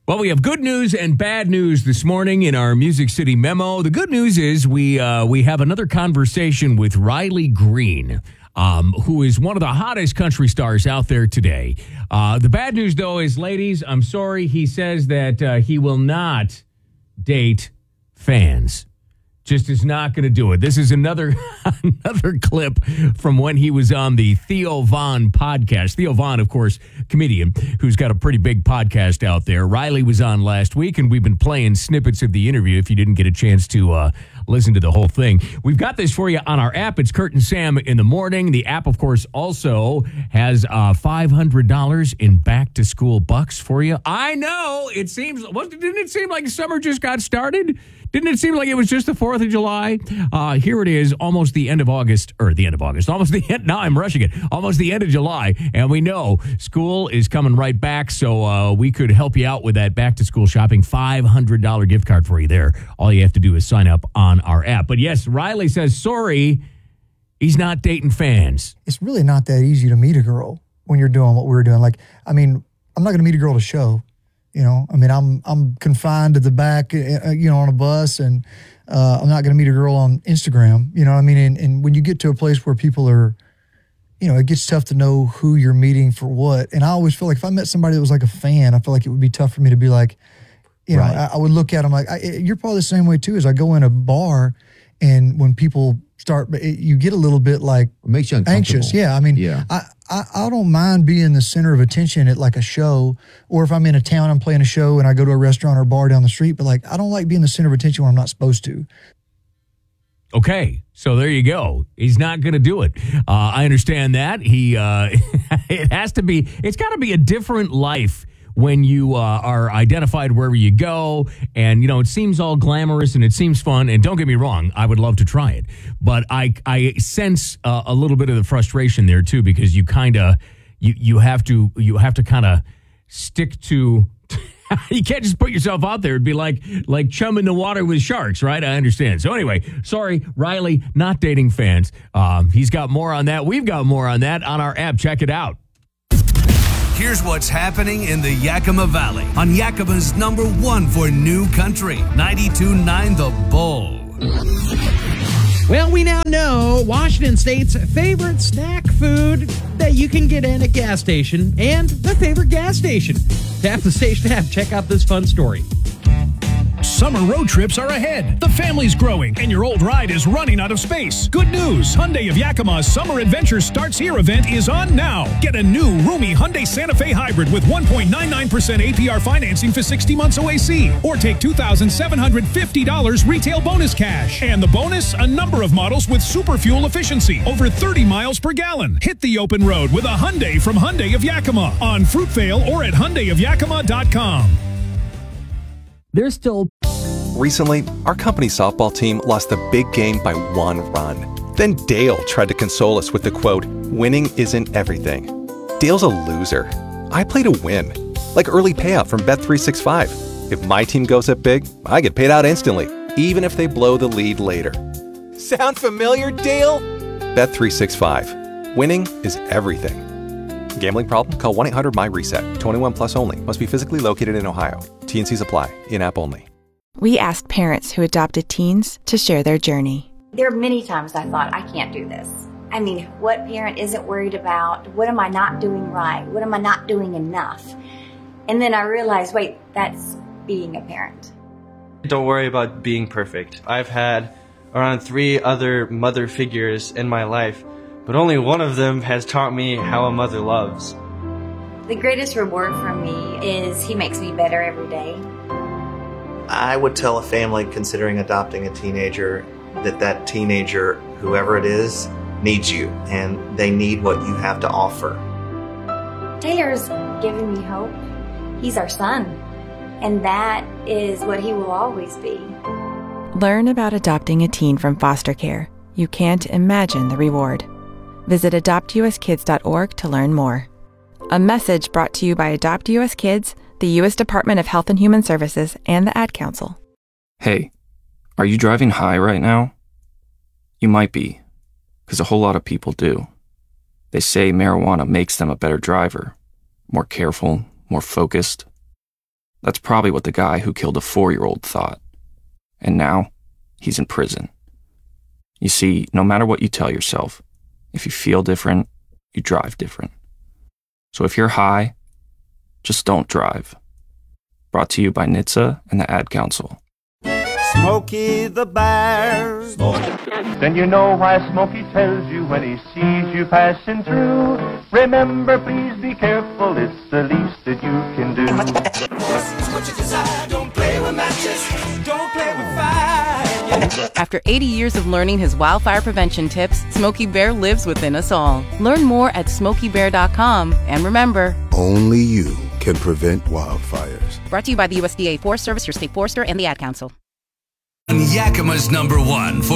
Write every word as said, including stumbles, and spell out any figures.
Well, we have good news and bad news this morning in our Music City memo. The good news is we uh, we have another conversation with Riley Green, um, who is one of the hottest country stars out there today. Uh, the bad news, though, is, ladies, I'm sorry, he says that uh, he will not date fans. Just is not going to do it. This is another another clip from when he was on the Theo Von podcast. Theo Von, of course, comedian who's got a pretty big podcast out there. Riley was on last week, and we've been playing snippets of the interview if you didn't get a chance to uh, listen to the whole thing. We've got this for you on our app. It's Kurt and Sam in the morning. The app, of course, also has uh, five hundred dollars in back-to-school bucks for you. I know. It seems, well, didn't it seem like summer just got started? Didn't it seem like it was just the fourth of July? Uh, here it is, almost the end of August, or the end of August, almost the end, now I'm rushing it, almost the end of July, and we know school is coming right back, so uh, we could help you out with that back-to-school shopping, five hundred dollars gift card for you there. All you have to do is sign up on our app. But yes, Riley says, sorry, he's not dating fans. It's really not that easy to meet a girl when you're doing what we're doing. Like, I mean, I'm not going to meet a girl at a show. You know, I mean, I'm I'm confined to the back, uh, you know, on a bus, and uh, I'm not going to meet a girl on Instagram. You know what I mean? And, and when you get to a place where people are, you know, it gets tough to know who you're meeting for what. And I always feel like if I met somebody that was like a fan, I feel like it would be tough for me to be like, you know, right. I, I would look at them like, I, you're probably the same way too, as I go in a bar, and when people start, it, you get a little bit like it makes you anxious. Yeah, I mean, yeah. I, I, I don't mind being the center of attention at like a show, or if I'm in a town, I'm playing a show and I go to a restaurant or bar down the street, but like I don't like being the center of attention when I'm not supposed to. Okay, so there you go. He's not going to do it. Uh, I understand that. He, uh, it has to be, it's got to be a different life when you uh, are identified wherever you go, and, you know, it seems all glamorous and it seems fun, and don't get me wrong, I would love to try it, but I I sense uh, a little bit of the frustration there, too, because you kind of, you, you have to, you have to kind of stick to, you can't just put yourself out there. It'd be like, like chum in the water with sharks, right? I understand. So anyway, sorry, Riley, not dating fans. Um, he's got more on that. We've got more on that on our app. Check it out. Here's what's happening in the Yakima Valley on Yakima's number one for new country, ninety-two point nine The Bull. Well, we now know Washington State's favorite snack food that you can get in a gas station and the favorite gas station. Tap the station app. Check out this fun story. Summer road trips are ahead. The family's growing, and your old ride is running out of space. Good news! Hyundai of Yakima's Summer Adventure Starts Here event is on now. Get a new, roomy Hyundai Santa Fe Hybrid with one point nine nine percent A P R financing for sixty months O A C. Or take two thousand seven hundred fifty dollars retail bonus cash. And the bonus, a number of models with super fuel efficiency, over thirty miles per gallon. Hit the open road with a Hyundai from Hyundai of Yakima on Fruitvale or at Hyundai of Yakima dot com. There's still... Recently, our company softball team lost the big game by one run. Then Dale tried to console us with the quote, "Winning isn't everything." Dale's a loser. I play to win. Like early payout from Bet three sixty-five. If my team goes up big, I get paid out instantly, even if they blow the lead later. Sound familiar, Dale? Bet three sixty-five. Winning is everything. Gambling problem? Call one eight hundred my reset. twenty-one plus only. Must be physically located in Ohio. T and C's apply. In-app only. We asked parents who adopted teens to share their journey. There are many times I thought, I can't do this. I mean, what parent isn't worried about, what am I not doing right? What am I not doing enough? And then I realized, wait, that's being a parent. Don't worry about being perfect. I've had around three other mother figures in my life, but only one of them has taught me how a mother loves. The greatest reward for me is he makes me better every day. I would tell a family considering adopting a teenager that that teenager, whoever it is, needs you, and they need what you have to offer. Taylor's giving me hope. He's our son, and that is what he will always be. Learn about adopting a teen from foster care. You can't imagine the reward. Visit adopt u s kids dot org to learn more. A message brought to you by Adopt U S Kids, the U S Department of Health and Human Services, and the Ad Council. Hey, are you driving high right now? You might be, because a whole lot of people do. They say marijuana makes them a better driver, more careful, more focused. That's probably what the guy who killed a four-year-old thought. And now, he's in prison. You see, no matter what you tell yourself, if you feel different, you drive different. So if you're high, just don't drive. Brought to you by N H T S A and the Ad Council. Smokey the Bear. Then you know why Smokey tells you when he sees you passing through. Remember, please be careful, it's the least that you can do. What you desire, don't play with matches, don't play with fire. After eighty years of learning his wildfire prevention tips, Smokey Bear lives within us all. Learn more at smokey bear dot com. And remember, only you can prevent wildfires. Brought to you by the U S D A Forest Service, your state forester, and the Ad Council. Yakima's number one for